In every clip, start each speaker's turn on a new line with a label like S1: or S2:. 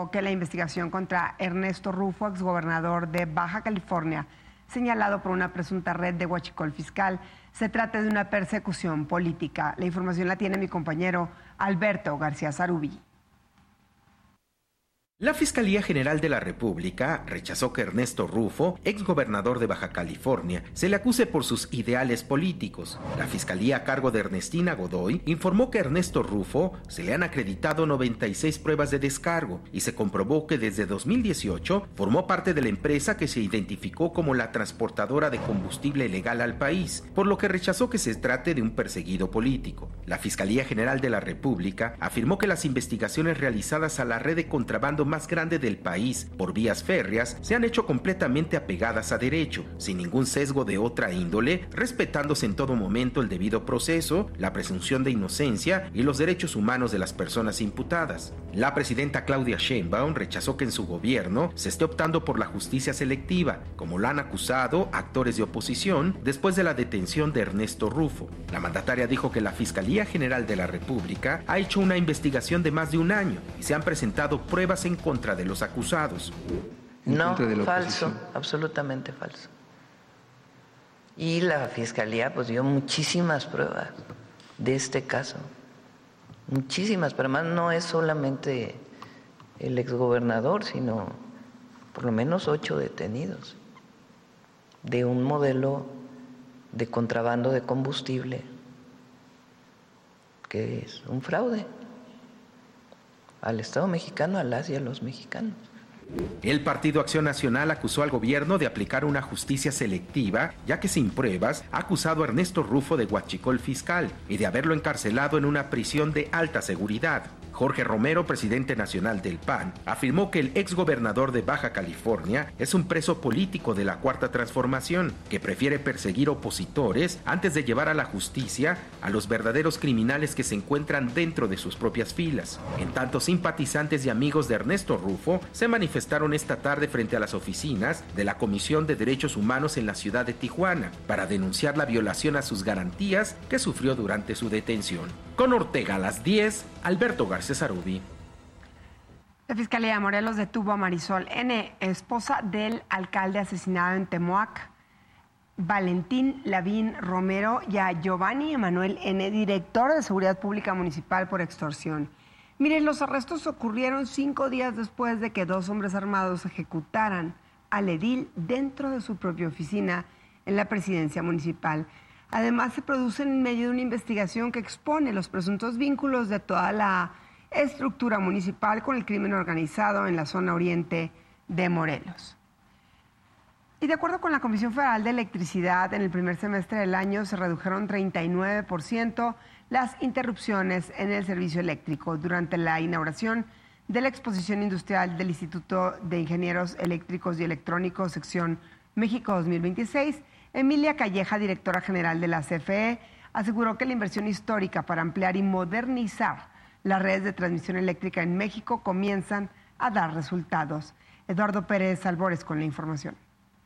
S1: aseguró que la investigación contra Ernesto Rufo, exgobernador de Baja California, señalado por una presunta red de huachicol fiscal, se trata de una persecución política. La información la tiene mi compañero Alberto García Zarubi.
S2: La Fiscalía General de la República rechazó que Ernesto Rufo, exgobernador de Baja California, se le acuse por sus ideales políticos. La Fiscalía a cargo de Ernestina Godoy informó que a Ernesto Rufo se le han acreditado 96 pruebas de descargo y se comprobó que desde 2018 formó parte de la empresa que se identificó como la transportadora de combustible legal al país, por lo que rechazó que se trate de un perseguido político. La Fiscalía General de la República afirmó que las investigaciones realizadas a la red de contrabando más grande del país por vías férreas se han hecho completamente apegadas a derecho, sin ningún sesgo de otra índole, respetándose en todo momento el debido proceso, la presunción de inocencia y los derechos humanos de las personas imputadas. La presidenta Claudia Sheinbaum rechazó que en su gobierno se esté optando por la justicia selectiva, como lo han acusado actores de oposición después de la detención de Ernesto Rufo. La mandataria dijo que la Fiscalía General de la República ha hecho una investigación de más de un año y se han presentado pruebas en contra de los acusados.
S3: No, falso, absolutamente falso. Y la Fiscalía pues dio muchísimas pruebas de este caso, muchísimas, pero además no es solamente el exgobernador, sino por lo menos 8 detenidos de un modelo de contrabando de combustible que es un fraude al Estado mexicano, a las y a los mexicanos.
S2: El Partido Acción Nacional acusó al gobierno de aplicar una justicia selectiva, ya que sin pruebas ha acusado a Ernesto Rufo de huachicol fiscal y de haberlo encarcelado en una prisión de alta seguridad. Jorge Romero, presidente nacional del PAN, afirmó que el exgobernador de Baja California es un preso político de la Cuarta Transformación, que prefiere perseguir opositores antes de llevar a la justicia a los verdaderos criminales que se encuentran dentro de sus propias filas. En tanto, simpatizantes y amigos de Ernesto Rufo se manifestaron esta tarde frente a las oficinas de la Comisión de Derechos Humanos en la ciudad de Tijuana para denunciar la violación a sus garantías que sufrió durante su detención. Con Ortega a las 10, Alberto García Zarubi.
S1: La Fiscalía de Morelos detuvo a Marisol N., esposa del alcalde asesinado en Temoac, Valentín Lavín Romero, y a Giovanni Emanuel N., director de Seguridad Pública Municipal, por extorsión. Miren, los arrestos ocurrieron 5 días después de que 2 hombres armados ejecutaran al edil dentro de su propia oficina en la presidencia municipal. Además, se producen en medio de una investigación que expone los presuntos vínculos de toda la estructura municipal con el crimen organizado en la zona oriente de Morelos. Y de acuerdo con la Comisión Federal de Electricidad, en el primer semestre del año se redujeron 39% las interrupciones en el servicio eléctrico. Durante la inauguración de la exposición industrial del Instituto de Ingenieros Eléctricos y Electrónicos, sección México 2026, Emilia Calleja, directora general de la CFE, aseguró que la inversión histórica para ampliar y modernizar las redes de transmisión eléctrica en México comienzan a dar resultados. Eduardo Pérez Albores con la información.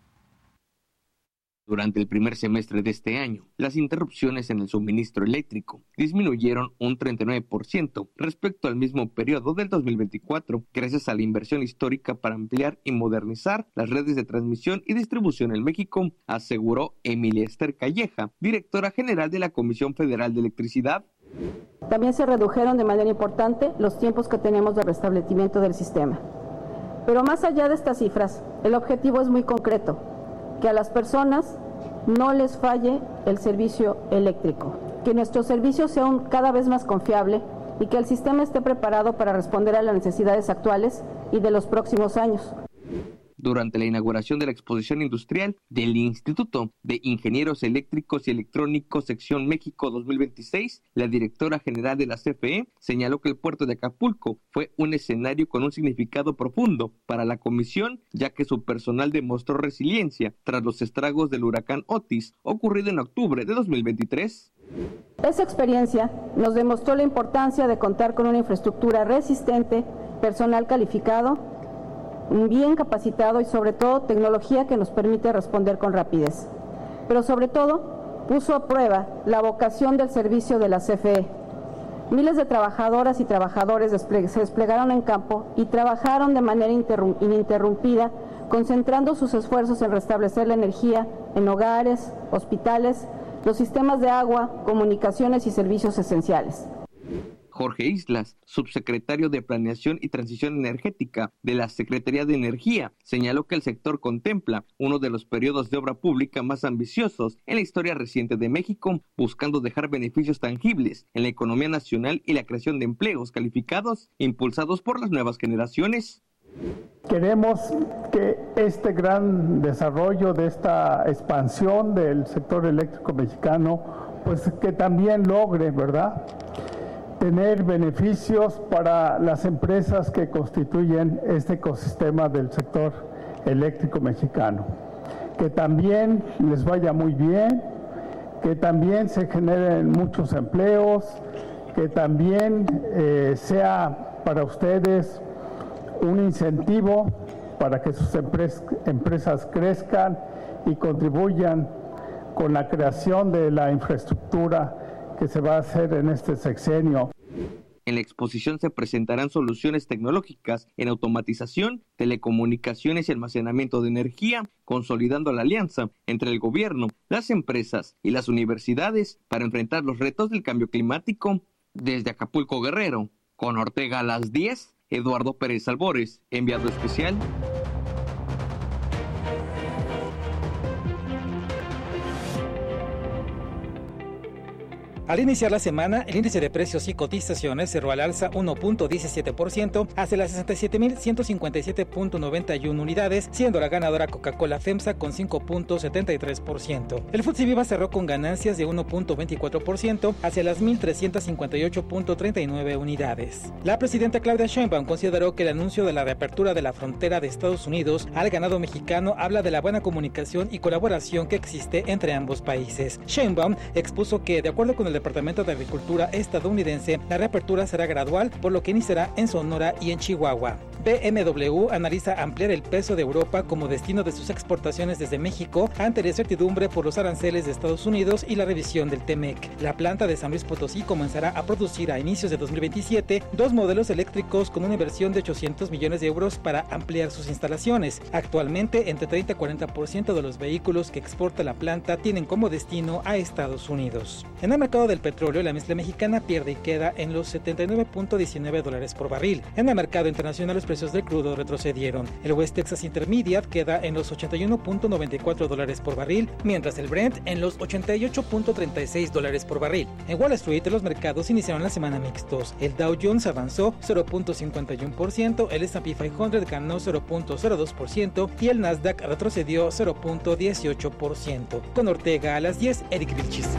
S4: Durante el primer semestre de este año, las interrupciones en el suministro eléctrico disminuyeron un 39% respecto al mismo periodo del 2024, gracias a la inversión histórica para ampliar y modernizar las redes de transmisión y distribución en México, aseguró Emilia Esther Calleja, directora general de la Comisión Federal de Electricidad.
S5: También se redujeron de manera importante los tiempos que tenemos de restablecimiento del sistema. Pero más allá de estas cifras, el objetivo es muy concreto: que a las personas no les falle el servicio eléctrico, que nuestro servicio sea cada vez más confiable y que el sistema esté preparado para responder a las necesidades actuales y de los próximos años.
S4: Durante la inauguración de la exposición industrial del Instituto de Ingenieros Eléctricos y Electrónicos Sección México 2026, la directora general de la CFE señaló que el puerto de Acapulco fue un escenario con un significado profundo para la comisión, ya que su personal demostró resiliencia tras los estragos del huracán Otis ocurrido en octubre de 2023.
S5: Esa experiencia nos demostró la importancia de contar con una infraestructura resistente, personal calificado, bien capacitado y sobre todo tecnología que nos permite responder con rapidez. Pero sobre todo puso a prueba la vocación del servicio de la CFE, Miles de trabajadoras y trabajadores se desplegaron en campo y trabajaron de manera ininterrumpida, concentrando sus esfuerzos en restablecer la energía en hogares, hospitales, los sistemas de agua, comunicaciones y servicios esenciales.
S4: Jorge Islas, subsecretario de Planeación y Transición Energética de la Secretaría de Energía, señaló que el sector contempla uno de los periodos de obra pública más ambiciosos en la historia reciente de México, buscando dejar beneficios tangibles en la economía nacional y la creación de empleos calificados impulsados por las nuevas generaciones.
S6: Queremos que este gran desarrollo de esta expansión del sector eléctrico mexicano, pues que también logre, ¿verdad?, tener beneficios para las empresas que constituyen este ecosistema del sector eléctrico mexicano. Que también les vaya muy bien, que también se generen muchos empleos, que también sea para ustedes un incentivo para que sus empresas crezcan y contribuyan con la creación de la infraestructura que se va a hacer en este sexenio.
S4: En la exposición se presentarán soluciones tecnológicas en automatización, telecomunicaciones y almacenamiento de energía, consolidando la alianza entre el gobierno, las empresas y las universidades para enfrentar los retos del cambio climático. Desde Acapulco, Guerrero, con Ortega a las 10, Eduardo Pérez Albores, enviado especial.
S7: Al iniciar la semana, el índice de precios y cotizaciones cerró al alza 1.17% hacia las 67.157.91 unidades, siendo la ganadora Coca-Cola FEMSA con 5.73%. El FTSE Viva cerró con ganancias de 1.24% hacia las 1.358.39 unidades. La presidenta Claudia Sheinbaum consideró que el anuncio de la reapertura de la frontera de Estados Unidos al ganado mexicano habla de la buena comunicación y colaboración que existe entre ambos países. Sheinbaum expuso que, de acuerdo con el Departamento de Agricultura estadounidense, la reapertura será gradual, por lo que iniciará en Sonora y en Chihuahua. BMW analiza ampliar el peso de Europa como destino de sus exportaciones desde México ante la incertidumbre por los aranceles de Estados Unidos y la revisión del TEMEC. La planta de San Luis Potosí comenzará a producir a inicios de 2027 dos modelos eléctricos con una inversión de 800 millones de euros para ampliar sus instalaciones. Actualmente, entre 30 y 40% de los vehículos que exporta la planta tienen como destino a Estados Unidos. En el mercado del petróleo, la mezcla mexicana pierde y queda en los $79.19 por barril. En el mercado internacional, los precios del crudo retrocedieron. El West Texas Intermediate queda en los $81.94 por barril, mientras el Brent en los $88.36 por barril. En Wall Street, los mercados iniciaron la semana mixtos. El Dow Jones avanzó 0.51%, el S&P 500 ganó 0.02% y el Nasdaq retrocedió 0.18%. Con Ortega a las 10, Eric Vilchis.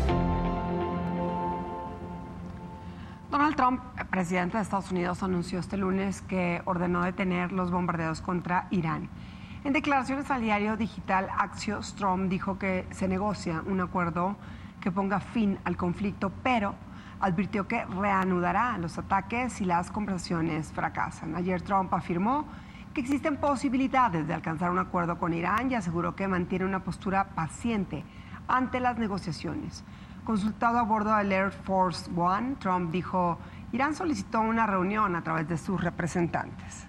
S1: Donald Trump, presidente de Estados Unidos, anunció este lunes que ordenó detener los bombardeos contra Irán. En declaraciones al diario digital Axios, Trump dijo que se negocia un acuerdo que ponga fin al conflicto, pero advirtió que reanudará los ataques si las conversaciones fracasan. Ayer Trump afirmó que existen posibilidades de alcanzar un acuerdo con Irán y aseguró que mantiene una postura paciente ante las negociaciones. Consultado a bordo del Air Force One, Trump dijo: Irán solicitó una reunión a través de sus representantes.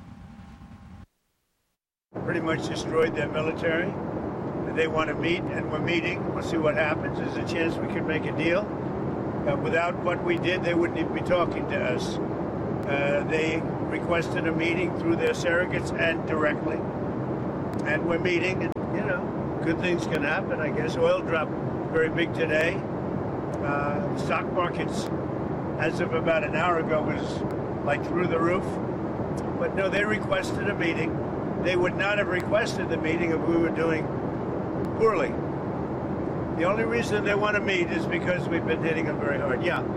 S8: Pretty much destroyed their military. They want to meet, and we're meeting. We'll see what happens. There's a chance we can make a deal. Without what we did, they wouldn't even be talking to us. They requested a meeting through their surrogates and directly, and we're meeting. And good things can happen. I guess oil dropped very big today. Stock markets, as of about an hour ago, was like through the roof. But no, they requested a meeting. They would not have requested the meeting if we were doing poorly. The only reason they want to meet is because we've been hitting them very hard. Yeah.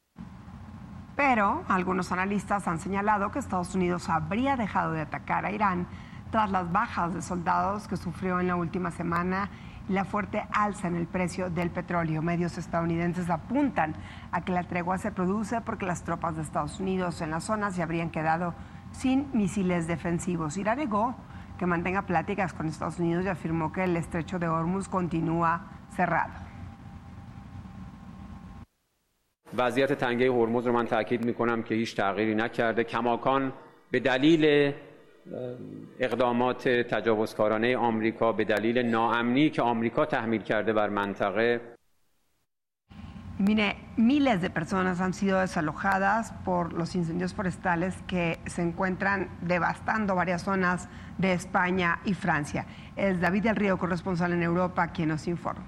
S1: Pero algunos analistas han señalado que Estados Unidos habría dejado de atacar a Irán tras las bajas de soldados que sufrió en la última semana y la fuerte alza en el precio del petróleo. Medios estadounidenses apuntan a que la tregua se produce porque las tropas de Estados Unidos en la zona se habrían quedado sin misiles defensivos. Irán negó que mantenga pláticas con Estados Unidos y afirmó que el estrecho de Hormuz continúa cerrado.
S9: وضعیت تنگه هرمز رو من تاکید میکنم که هیچ تغییری نکرده. کماکان به دلیل اقدامات تجاوزکارانه آمریکا، به دلیل ناامنی که آمریکا تحمیل کرده بر منطقه.
S1: Mire, miles de personas han sido desalojadas por los incendios forestales que se encuentran devastando varias zonas de España y Francia. Es David del Río, corresponsal en Europa, quien nos informa.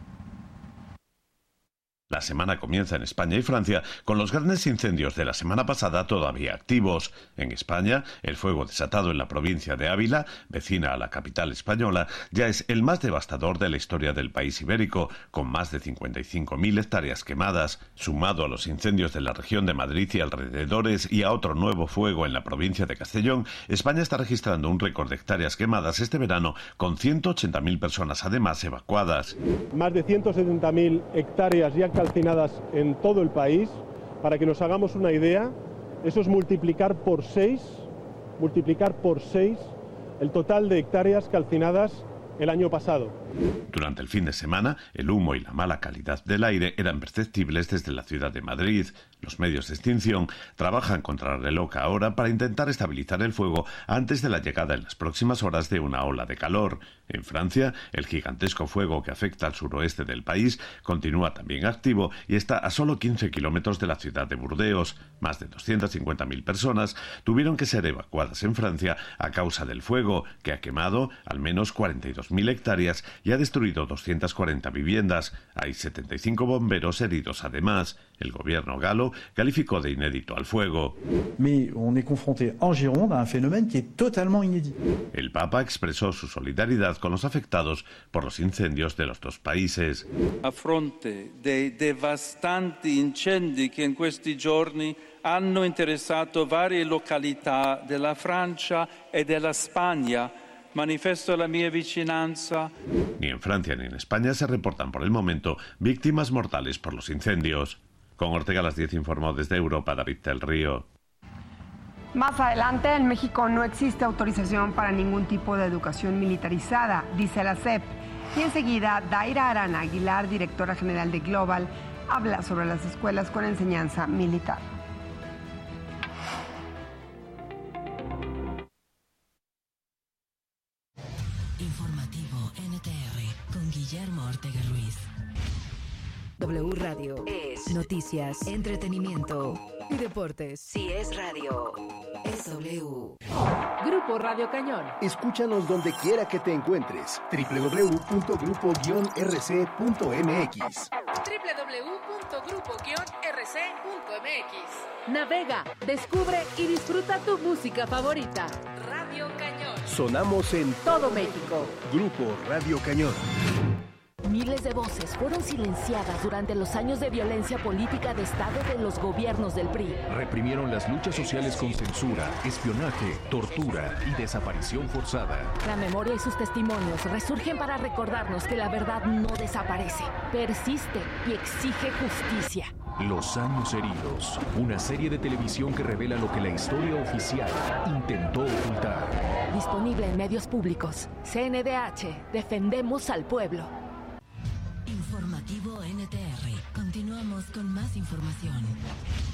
S10: La semana comienza en España y Francia con los grandes incendios de la semana pasada todavía activos. En España, el fuego desatado en la provincia de Ávila, vecina a la capital española, ya es el más devastador de la historia del país ibérico, con más de 55.000 hectáreas quemadas. Sumado a los incendios de la región de Madrid y alrededores y a otro nuevo fuego en la provincia de Castellón, España está registrando un récord de hectáreas quemadas este verano, con 180.000 personas además evacuadas.
S11: Más de 170.000 hectáreas ya calcinadas en todo el país. Para que nos hagamos una idea, eso es multiplicar por 6 el total de hectáreas calcinadas el año pasado.
S10: Durante el fin de semana, el humo y la mala calidad del aire eran perceptibles desde la ciudad de Madrid. Los medios de extinción trabajan contra el reloj ahora para intentar estabilizar el fuego antes de la llegada en las próximas horas de una ola de calor. En Francia, el gigantesco fuego que afecta al suroeste del país continúa también activo y está a solo 15 kilómetros de la ciudad de Burdeos. Más de 250.000 personas tuvieron que ser evacuadas en Francia a causa del fuego, que ha quemado al menos 42.000 hectáreas y ha destruido 240 viviendas. Hay 75 bomberos heridos además. El gobierno galo calificó de inédito al fuego.
S12: Mais on est confronté en Gironde a un phénomène qui est totalement inédit.
S10: El Papa expresó su solidaridad con los afectados por los incendios de los dos países.
S13: A fronte dei devastanti incendi che in questi giorni hanno interessato varie località della Francia e della Spagna, manifiesto la mia vicinanza.
S10: Ni en Francia ni en España se reportan por el momento víctimas mortales por los incendios. Con Ortega a las 10 informó desde Europa David del Río.
S1: Más adelante, en México no existe autorización para ningún tipo de educación militarizada, dice la SEP. Y enseguida, Daira Arana Aguilar, directora general de Global, habla sobre las escuelas con enseñanza militar.
S14: Informativo NTR con Guillermo Ortega Ruiz. W Radio es noticias, entretenimiento y deportes. Si es radio, es W.
S15: Grupo Radio Cañón.
S16: Escúchanos donde quiera que te encuentres. www.grupo-rc.mx.
S15: www.grupo-rc.mx. Navega, descubre y disfruta tu música favorita. Radio Cañón.
S16: Sonamos en
S15: todo México.
S16: Grupo Radio Cañón.
S17: Miles de voces fueron silenciadas durante los años de violencia política de Estado de los gobiernos del PRI.
S18: Reprimieron las luchas sociales con censura, espionaje, tortura y desaparición forzada.
S17: La memoria y sus testimonios resurgen para recordarnos que la verdad no desaparece, persiste y exige justicia.
S18: Los años heridos, una serie de televisión que revela lo que la historia oficial intentó ocultar.
S17: Disponible en medios públicos. CNDH, defendemos al pueblo.
S14: Informativo NTR. Continuamos con más información.